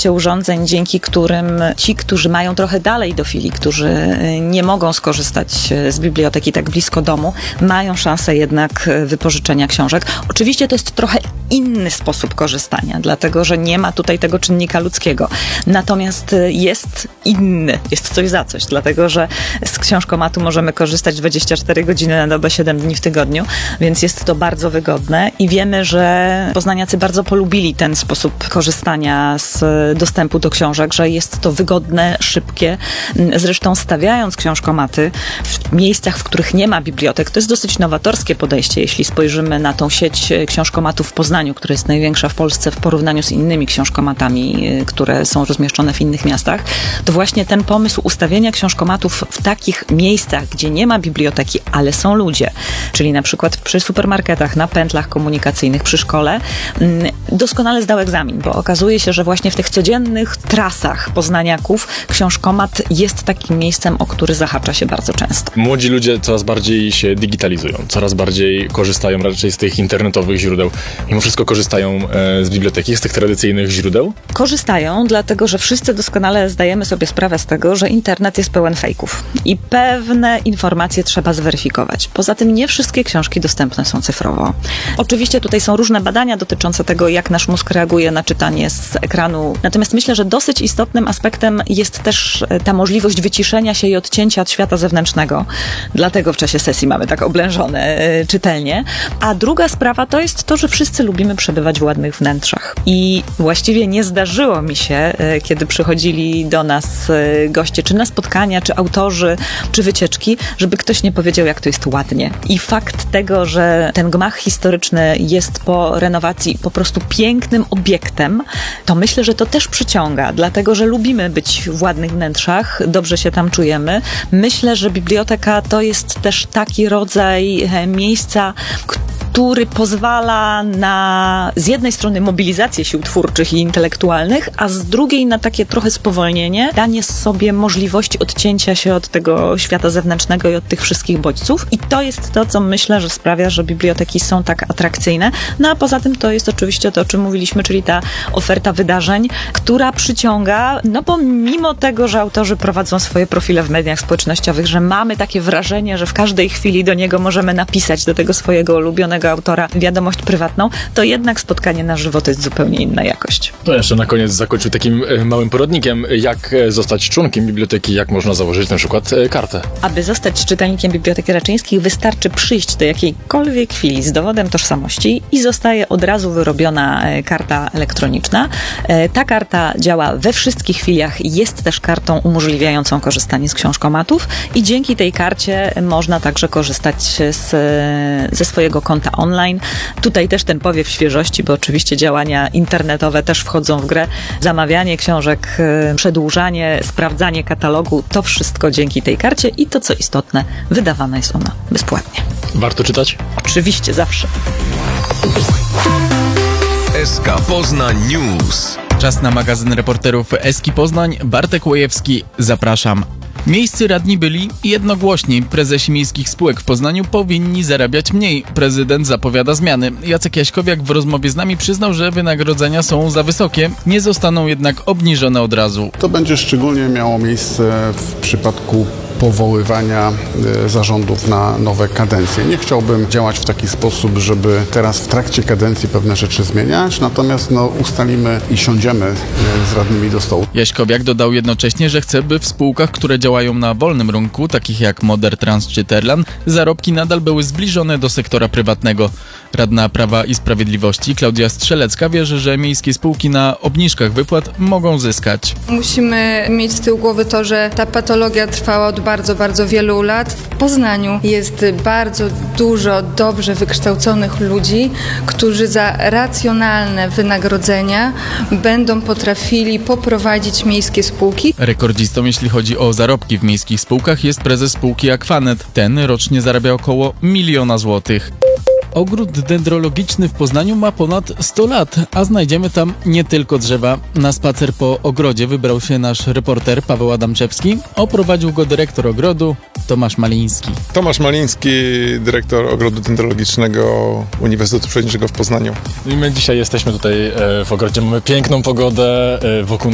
15 urządzeń, dzięki którym ci, którzy mają trochę dalej do filii, którzy nie mogą skorzystać z biblioteki tak blisko domu, mają szansę jednak wypożyczenia książek. Oczywiście to jest trochę inny sposób korzystania, dlatego że nie ma tutaj tego czynnika ludzkiego. Natomiast jest inny, jest coś za coś, dlatego że z książkomatu możemy korzystać 24 godziny na dobę, 7 dni w tygodniu, więc jest to bardzo wygodne i wiemy, że poznaniacy bardzo polubili ten sposób korzystania z dostępu do książek, że jest to wygodne, szybkie. Zresztą stawiając książkomaty w miejscach, w których nie ma bibliotek, to jest dosyć nowatorskie podejście, jeśli spojrzymy na tą sieć książkomatów w Poznaniu, która jest największa w Polsce w porównaniu z innymi książkomatami, które są rozmieszczone w innych miastach, to właśnie ten pomysł ustawienia książkomatów w takich miejscach, gdzie nie ma biblioteki, ale są ludzie, czyli na przykład przy supermarketach, na pętlach komunikacyjnych, przy szkole, doskonale zdał egzamin, bo okazuje się, że właśnie w tych codziennych trasach poznaniaków książkomat jest takim miejscem, o który zahacza się bardzo często. Młodzi ludzie coraz bardziej się digitalizują, coraz bardziej korzystają raczej z tych internetowych źródeł. Mimo wszystko korzystają z biblioteki, z tych tradycyjnych źródeł? Korzystają, dlatego że wszyscy doskonale zdajemy sobie sprawę z tego, że internet jest pełen fejków i pewne informacje trzeba zweryfikować. Poza tym nie wszystkie książki dostępne są cyfrowo. Oczywiście tutaj są różne badania dotyczące tego, jak nasz mózg reaguje na czytanie z ekranu. Natomiast myślę, że dosyć istotnym aspektem jest też ta możliwość wyciszenia się i odcięcia od świata zewnętrznego. Dlatego w czasie sesji mamy tak oblężone czytelnie. A druga sprawa to jest to, że wszyscy lubimy przebywać w ładnych wnętrzach. I właściwie nie zdarzyło mi się, kiedy przychodzili do nas goście, czy na spotkania, czy autorzy, czy wycieczki, żeby ktoś nie powiedział, jak to jest ładnie. I fakt tego, że ten gmach historyczny jest po renowacji po prostu pięknym obiektem, to myślę, że to też przyciąga, dlatego że lubimy być w ładnych wnętrzach, dobrze się tam czujemy. Myślę, że biblioteka to jest też taki rodzaj miejsca, który pozwala na z jednej strony mobilizację sił twórczych i intelektualnych, a z drugiej na takie trochę spowolnienie, danie sobie możliwości odcięcia się od tego świata zewnętrznego i od tych wszystkich bodźców. I to jest to, co myślę, że sprawia, że biblioteki są tak atrakcyjne. No a poza tym to jest oczywiście to, o czym mówiliśmy, czyli ta oferta wydarzeń, która przyciąga, no bo mimo tego, że autorzy prowadzą swoje profile w mediach społecznościowych, że mamy takie wrażenie, że w każdej chwili do niego możemy napisać, do tego swojego ulubionego autora wiadomość prywatną, to jednak spotkanie na żywo to jest zupełnie inna jakość. To jeszcze na koniec zakończył takim małym poradnikiem, jak zostać członkiem biblioteki, jak można założyć na przykład kartę. Aby zostać czytelnikiem Biblioteki Raczyńskich, wystarczy przyjść do jakiejkolwiek chwili z dowodem tożsamości i zostaje od razu wyrobiona karta elektroniczna. Ta karta działa we wszystkich filiach, jest też kartą umożliwiającą korzystanie z książkomatów i dzięki tej karcie można także korzystać ze swojego konta online. Tutaj też ten powiew świeżości, bo oczywiście działania internetowe też wchodzą w grę. Zamawianie książek, przedłużanie, sprawdzanie katalogu, to wszystko dzięki tej karcie i to, co istotne, wydawana jest ona bezpłatnie. Warto czytać? Oczywiście, zawsze. SK Poznań News. Czas na magazyn reporterów Eski Poznań. Bartek Łojewski, zapraszam. Miejscy radni byli jednogłośni. Prezesi miejskich spółek w Poznaniu powinni zarabiać mniej. Prezydent zapowiada zmiany. Jacek Jaśkowiak w rozmowie z nami przyznał, że wynagrodzenia są za wysokie. Nie zostaną jednak obniżone od razu. To będzie szczególnie miało miejsce w przypadku powoływania zarządów na nowe kadencje. Nie chciałbym działać w taki sposób, żeby teraz w trakcie kadencji pewne rzeczy zmieniać, natomiast ustalimy i siądziemy z radnymi do stołu. Jaśkowiak dodał jednocześnie, że chce, by w spółkach, które działają na wolnym rynku, takich jak Moder Trans czy Terlan, zarobki nadal były zbliżone do sektora prywatnego. Radna Prawa i Sprawiedliwości Klaudia Strzelecka wierzy, że miejskie spółki na obniżkach wypłat mogą zyskać. Musimy mieć z tyłu głowy to, że ta patologia trwała od bardzo, bardzo wielu lat. W Poznaniu jest bardzo dużo dobrze wykształconych ludzi, którzy za racjonalne wynagrodzenia będą potrafili poprowadzić miejskie spółki. Rekordzistą, jeśli chodzi o zarobki w miejskich spółkach, jest prezes spółki Aquanet. Ten rocznie zarabia około 1 000 000 złotych. Ogród dendrologiczny w Poznaniu ma ponad 100 lat, a znajdziemy tam nie tylko drzewa. Na spacer po ogrodzie wybrał się nasz reporter Paweł Adamczewski. Oprowadził go dyrektor ogrodu Tomasz Maliński. Tomasz Maliński, dyrektor Ogrodu Dendrologicznego Uniwersytetu Przyrodniczego w Poznaniu. I my dzisiaj jesteśmy tutaj w ogrodzie, mamy piękną pogodę, wokół